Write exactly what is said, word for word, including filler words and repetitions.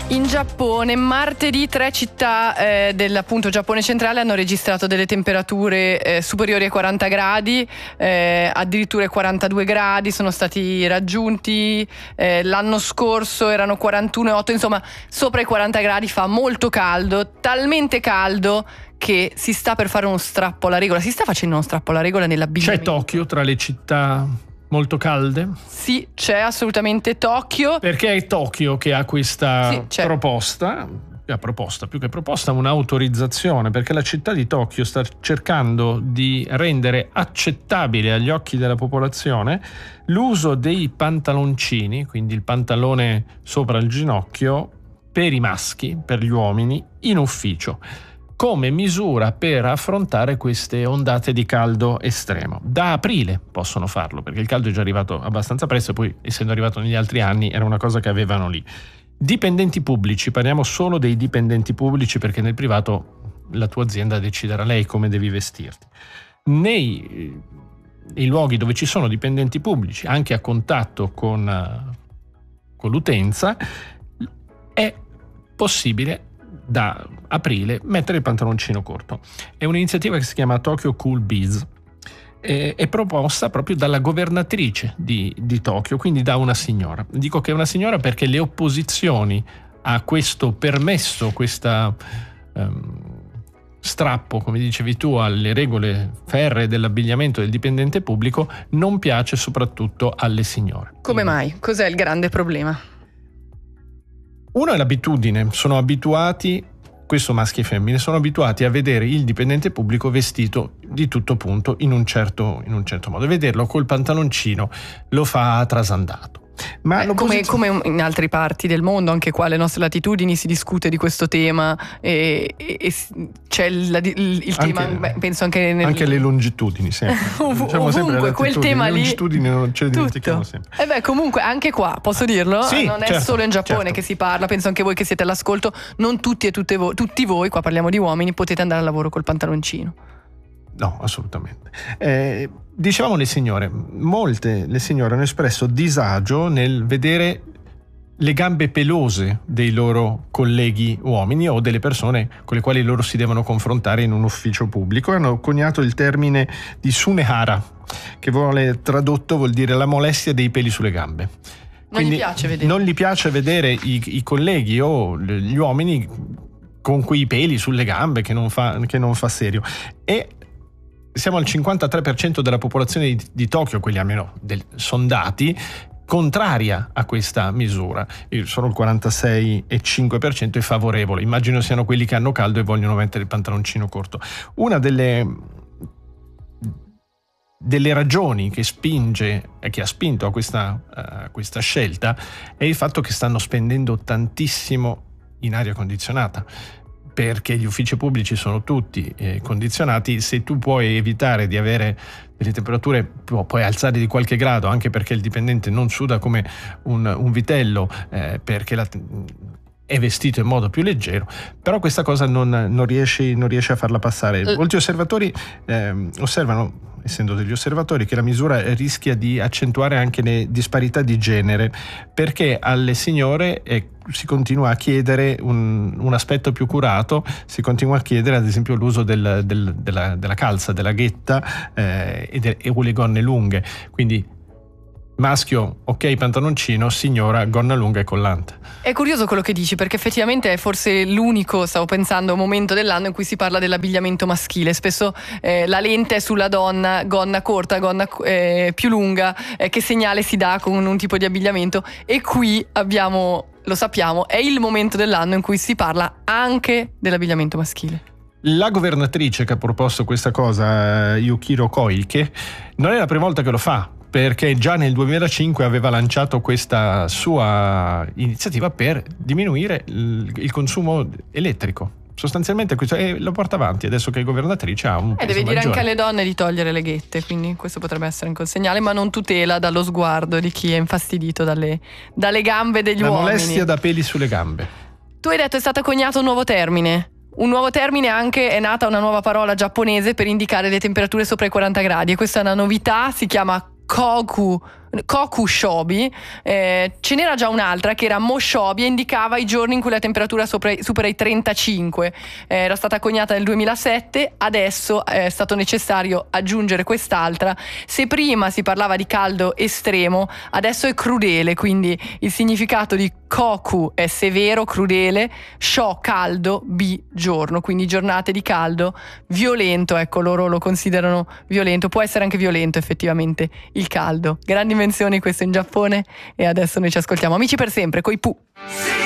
In Giappone, martedì, tre città eh, dell'appunto Giappone centrale hanno registrato delle temperature eh, superiori ai quaranta gradi, eh, addirittura ai quarantadue gradi sono stati raggiunti. Eh, l'anno scorso erano quarantuno virgola otto, insomma, sopra i quaranta gradi, fa molto caldo, talmente caldo che si sta per fare uno strappo alla regola. Si sta facendo uno strappo alla regola nell'abbigliamento. C'è Tokyo tra le città molto calde? Sì, c'è assolutamente Tokyo. Perché è Tokyo che ha questa sì, proposta, ha proposta, più che proposta, un'autorizzazione, perché la città di Tokyo sta cercando di rendere accettabile agli occhi della popolazione l'uso dei pantaloncini, quindi il pantalone sopra il ginocchio, per i maschi, per gli uomini, in ufficio, come misura per affrontare queste ondate di caldo estremo. Da aprile possono farlo, perché il caldo è già arrivato abbastanza presto, e poi essendo arrivato negli altri anni era una cosa che avevano lì. Dipendenti pubblici, parliamo solo dei dipendenti pubblici, perché nel privato la tua azienda deciderà lei come devi vestirti. Nei, nei luoghi dove ci sono dipendenti pubblici, anche a contatto con, con l'utenza, è possibile da aprile mettere il pantaloncino corto. È un'iniziativa che si chiama Tokyo Cool Biz, è, è proposta proprio dalla governatrice di, di Tokyo, quindi da una signora. Dico che è una signora perché le opposizioni a questo permesso, questa um, strappo, come dicevi tu, alle regole ferree dell'abbigliamento del dipendente pubblico non piace soprattutto alle signore. Come mai? Cos'è il grande problema? Uno è l'abitudine, sono abituati, questo maschi e femmine, sono abituati a vedere il dipendente pubblico vestito di tutto punto in un certo, in un certo modo, e vederlo col pantaloncino lo fa trasandato. Ma eh, come, come in altre parti del mondo, anche qua alle nostre latitudini si discute di questo tema e, e, e c'è il, il, il tema, anche, beh, penso anche nel... anche le longitudini, sempre. Diciamo sempre le quel tema le lì, longitudini non ce le dimentichiamo sempre. E beh, comunque anche qua posso dirlo, sì, non certo, è solo in Giappone certo. che si parla, penso anche voi che siete all'ascolto, non tutti e tutte voi, tutti voi, qua parliamo di uomini, potete andare al lavoro col pantaloncino. No, assolutamente. Eh, dicevamo le signore, molte le signore hanno espresso disagio nel vedere le gambe pelose dei loro colleghi uomini o delle persone con le quali loro si devono confrontare in un ufficio pubblico. Hanno coniato il termine di sunehara, che vuole tradotto vuol dire la molestia dei peli sulle gambe. Non Quindi gli piace vedere. Non gli piace vedere i, i colleghi o gli uomini con quei peli sulle gambe, che non fa, che non fa serio. E siamo al cinquantatré per cento della popolazione di, di Tokyo, quelli almeno del, sondati, contraria a questa misura. Solo il quarantasei virgola cinque per cento è favorevole. Immagino siano quelli che hanno caldo e vogliono mettere il pantaloncino corto. Una delle, delle ragioni che spinge e che ha spinto a questa, a questa scelta è il fatto che stanno spendendo tantissimo in aria condizionata, perché gli uffici pubblici sono tutti eh, condizionati. Se tu puoi evitare di avere delle temperature, pu- puoi alzare di qualche grado, anche perché il dipendente non suda come un, un vitello, eh, perché la, è vestito in modo più leggero, però questa cosa non, non, riesci, non riesce a farla passare. Molti osservatori eh, osservano, essendo degli osservatori, che la misura rischia di accentuare anche le disparità di genere, perché alle signore eh, si continua a chiedere un, un aspetto più curato, si continua a chiedere ad esempio l'uso del, del, della, della calza, della ghetta eh, e, de, e le gonne lunghe. Quindi maschio, ok, pantaloncino, signora, gonna lunga e collante. È curioso quello che dici, perché effettivamente è forse l'unico, stavo pensando, momento dell'anno in cui si parla dell'abbigliamento maschile. Spesso eh, la lente è sulla donna, gonna corta, gonna eh, più lunga, eh, che segnale si dà con un tipo di abbigliamento, e qui abbiamo, lo sappiamo, è il momento dell'anno in cui si parla anche dell'abbigliamento maschile. La governatrice che ha proposto questa cosa, Yukiro Koike, non è la prima volta che lo fa, perché già nel duemilacinque aveva lanciato questa sua iniziativa per diminuire il, il consumo elettrico. Sostanzialmente questo, e lo porta avanti adesso che è governatrice, ha un peso E deve dire maggiore. anche alle donne di togliere le ghette, quindi questo potrebbe essere un segnale, ma non tutela dallo sguardo di chi è infastidito dalle, dalle gambe degli La uomini. La molestia da peli sulle gambe. Tu hai detto è stato coniato un nuovo termine. Un nuovo termine, anche è nata una nuova parola giapponese per indicare le temperature sopra i quaranta gradi, e questa è una novità, si chiama Koku Koku Shobi, eh, ce n'era già un'altra che era Moshobi e indicava i giorni in cui la temperatura sopra, supera i trentacinque. Eh, era stata coniata nel duemilasette, adesso è stato necessario aggiungere quest'altra. Se prima si parlava di caldo estremo, adesso è crudele, quindi il significato di Koku è severo, crudele, Sho caldo, Bi giorno, quindi giornate di caldo violento, ecco, loro lo considerano violento, può essere anche violento effettivamente il caldo. Grandi invenzioni questo in Giappone, e adesso noi ci ascoltiamo Amici per sempre coi Pooh.